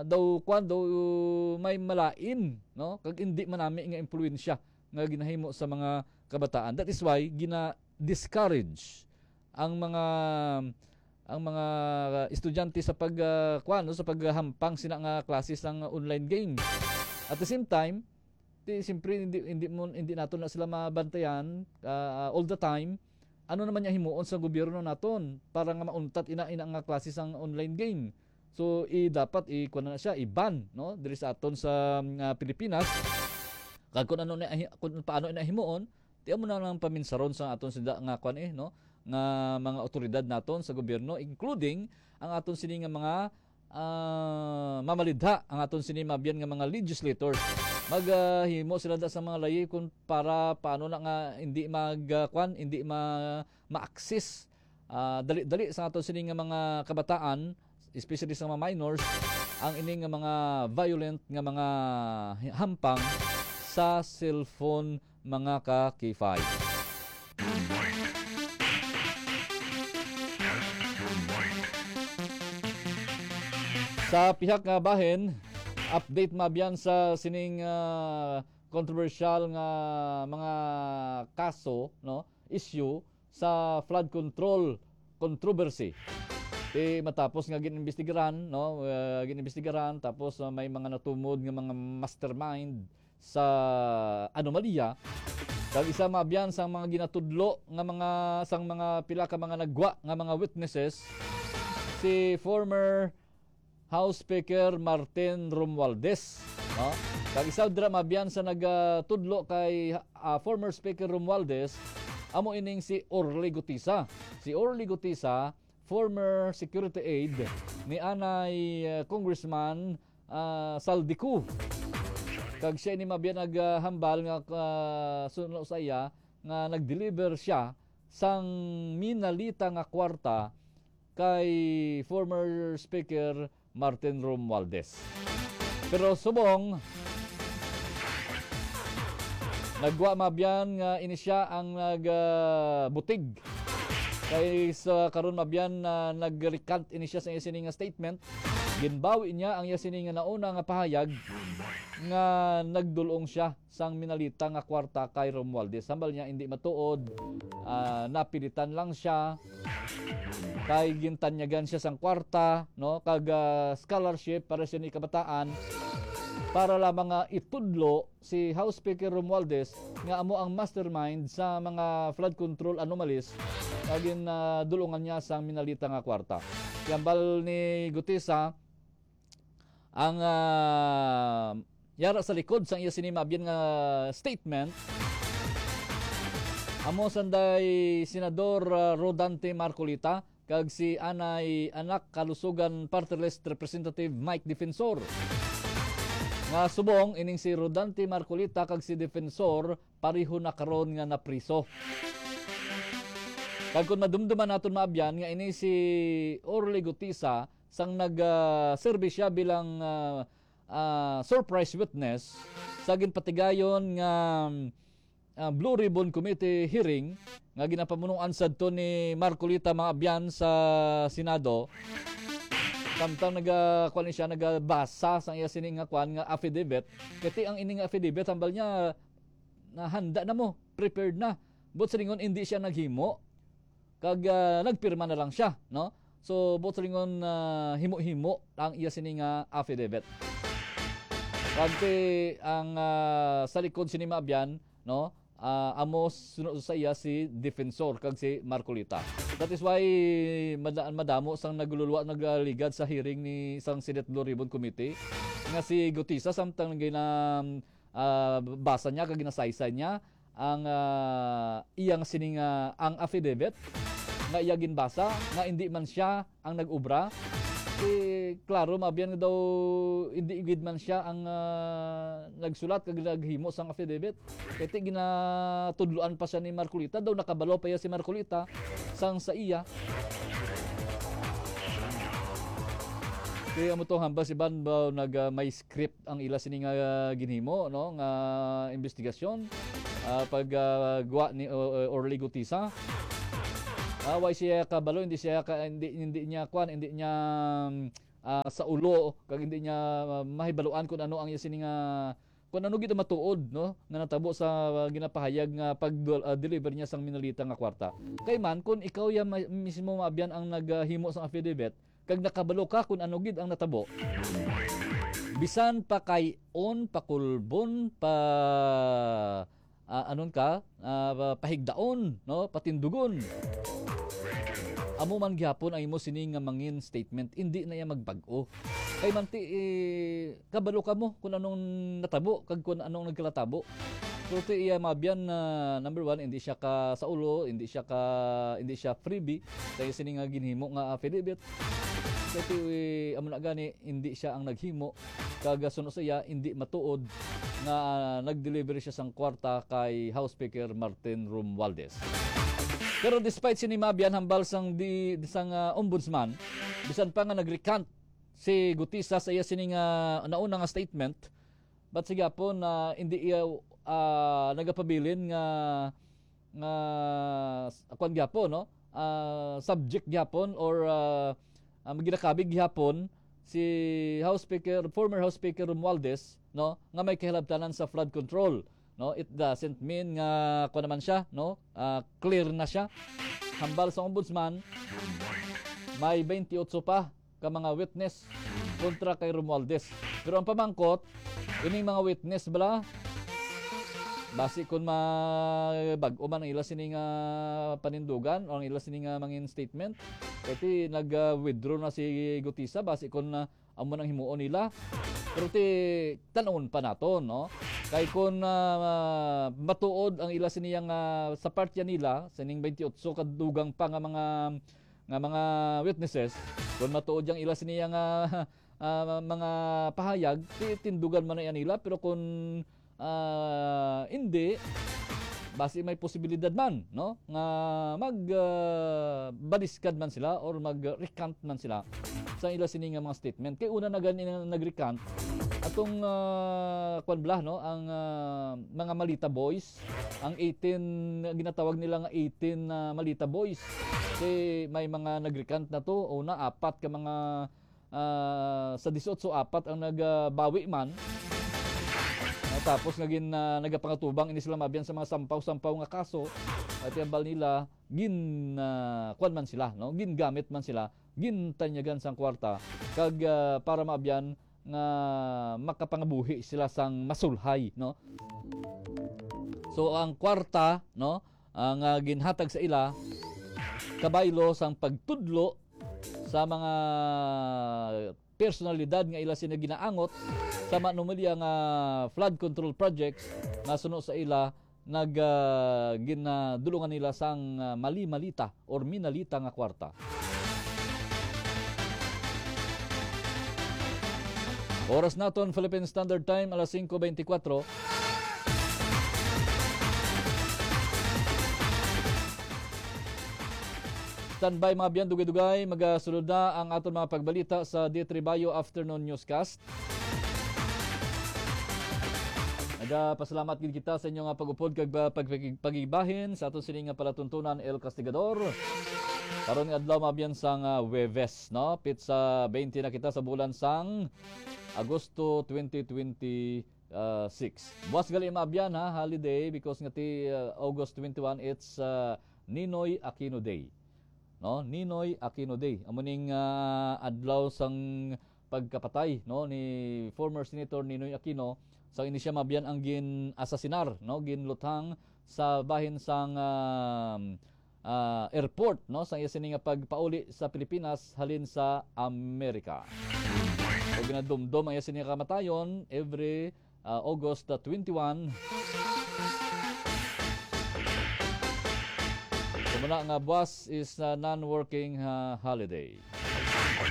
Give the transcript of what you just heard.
daw may malain, no, kag hindi manami nga impluwensya nga ginahimo sa mga kabataan. That is why gina-discourage ang mga estudyante sa sa paghampang sina nga klase ng online game. At the same time, siyempre hindi nato na sila mabantayan all the time. Ano naman yung himuon sa gobyerno naton para nga mauntat ina nga klase ng online game. So dapat kuno na siya i-ban, no, diri sa aton sa Pilipinas. Kag kung paano ina himuon, tiyan mo na lang paminsaron sa aton sida nga no, nga mga otoridad naton sa gobyerno, including ang aton sini nga mga mamalidha, ang aton sini mabiyan nga mga legislators. Maghimo sila sa mga layi kung para paano na nga hindi hindi ma-access dali sa aton sini nga mga kabataan, especially sa mga minors, ang ining nga mga violent nga mga hampang sa cellphone, mga ka-K5. Sa pihak nga bahin, update mabiyan sa sining controversial nga mga kaso, no, issue sa flood control controversy. Matapos nga ginimbestigaran, no, tapos may mga natumod nga mga mastermind sa anomalya. Kag isa mabiyan sang mga ginatudlo nga mga pila ka mga nagwa nga mga witnesses, si former House Speaker Martin Romualdez, no? Kag isa dira mabiyan sa nagtudlo kay former Speaker Romualdez, amo ining si Orly Gutisa. Si Orly Gutisa, former security aide ni anay Congressman Saldico. Kag siya ni mabiyan naghambal nga sunod sa iya nga nagdeliver siya sang minalita nga kwarta kay former Speaker Martin Romualdez. Pero subong nagwa mabiyan nga ini siya ang nagbutig kay sa karon mabiyan na nag-recant ini siya sa iya nga statement. Ginbawi niya ang iya nga nauna nga pahayag nga nagdulong siya sang minalita nga kwarta kay Romualdez. Sambal niya hindi matuod, napilitan lang siya kay gintanyagan siya sang kwarta, no, kag scholarship para sa ni kabataan para lamang nga itudlo si House Speaker Romualdez nga amo ang mastermind sa mga flood control anomalies kag dulungan niya sang minalita nga kwarta. Yambal ni Gutisa ang yara sa likod sang iya sinimabyan nga statement. Amo sanday Senador Rodante Marcolita kag si anay anak kalusugan party list Representative Mike Defensor. Nga subong ining si Rodante Marcolita kag si Defensor pareho na karon nga napriso. Kag kung madumduman naton maabyan nga ini si Orly Gutisa sang nag-serve siya bilang surprise witness sa ginpatigayon nga Blue Ribbon Committee hearing nga ginapamunuan sadto ni Marcolita mga abyan sa Senado. Samtang nagbasa sa iya sining nga kwan nga affidavit, kiti ang ining affidavit hambal niya na handa na mo, prepared na. But sa lingon hindi siya naghimo kag nagpirma na lang siya, no? So but sa lingon himo-himo ang iya sining nga affidavit. Kagti ang sa likod sini maabyan, no? Amos sunod sa iya si Defensor kag si Marcolita. That is why madamo sang nagluluwa nagligad sa hearing ni isang Senate Blue Ribbon Committee nga si Gutisa samtang basa niya kag ginasaysay niya ang iyang sining ang affidavit nga iya ginbasa nga hindi man siya ang nag-ubra. Klaro mabiyan daw hindi igid man siya ang nagsulat kag naghimo sang affidavit. Kaya ginatudluan pa siya ni Marcolita, daw nakabalo pa si Marcolita sang sa iya. Kaya mo to hamba si Ban ba may script ang ila sini nga ginhimo, no, nga investigasyon paggawa ni Orly Gutisa. Why siya kabalo, hindi niya sa ulo kag hindi niya mahibaluan kung ano ang iya sining kung ano gid matuod no nga natabo sa ginapahayag nga pag deliver niya sang minalita nga kwarta. Kay man kung ikaw ya mismo maabyan ang naghimo sang affidavit kag nakabalo ka kung ano gid ang natabo, bisan pa kay on pakulbon pa anon ka pahigdaon no patindugon, amo man gyapon ang imo sining nga mangin statement hindi na iya magbag-o. Kay manti kabalo ka mo kung anong natabo kag kung anong nagkalatabo. So ti iya mabyan na number one, hindi siya ka sa ulo, hindi siya freebie kay sining nga ginhimo nga affidavit. Kasi amo na gani hindi siya ang naghimo kag sunod sa iya hindi matuod nga nag-deliver siya sang kwarta kay House Speaker Martin Romualdez. Pero despite sinimabyan hambal sang sang ombudsman, bisan pa nga nag-recant si Gutisa sa iya sining nauna nga statement, but siya po na hindi iya nagapabilin nga akuan gyapon no, subject gyapon or ginakabig gyapon si former House Speaker Romualdez no nga may kahilabtanan sa flood control. No, it doesn't mean nga kuan naman siya no, clear na siya. Hambal sa ombudsman may 28 pa ka mga witness kontra kay Romualdez. Pero ang pamangkot ining mga witness bala basi kun bag-o man ang ila sining panindugan o ang ila sining mangin statement, kaya nag-withdraw na si Gutisa basi kun amo nang himuon nila. Pero tanawon pa naton no, kay kun matuod ang ila siniyang sa part yan nila sining 28 kadugang pa nga mga witnesses, kun matuod yang ila siniyang mga pahayag tindugan man na yan nila. Pero kun hindi basi may posibilidad man no nga baliskad man sila or mag-recant man sila sa ila sining mga statement. Kay una na gani nag-recant atong kuan blah no ang mga Malita Boys, ang 18 ginatawag nila nga 18 Malita Boys. Kay may mga nag-recant na to, una apat ka mga sa 18 apat ang nagbawi man. Tapos nagapangatubang ini sila mabyan sa mga sampaw-sampaw nga kaso at yambal nila kuan man sila no, gingamit man sila, gintanyagan sang kwarta kag para maabyan nga makapangabuhi sila sang masulhay no. So ang kwarta no ang ginhatag sa ila kabaylo sang pagtudlo sa mga personalidad nga ila sina ginaangot sa manumilya nga flood control projects na suno sa ila ginadulungan nila sang mali-malita or minalita nga kwarta. Oras naton Philippine Standard Time alas 5:24. Standby mga biyan, dugay-dugay, magasulod na ang aton mga pagbalita sa D3 Bayo Afternoon Newscast. Pasalamat gid kita sa inyong pag-upod kag pagibahin sa aton sining nga palatuntunan El Castigador. Karon nga adlaw mga biyan sang Huwebes, no? Pitsa 20 na kita sa bulan sang Agosto 2026. Buwas gali mga biyan ha, holiday because nga ti August 21 it's Ninoy Aquino Day. No, Ninoy Aquino Day. Amo ning adlaw sang pagkapatay no ni former Senator Ninoy Aquino sa ini siya mabyan ang gin-asasinar no, ginluthang sa bahin sang airport no sa iya sini nga pagpauli sa Pilipinas halin sa Amerika. So ginadumdum ang iya sini kamatayon every August 21. Muna nga buwas is non-working holiday.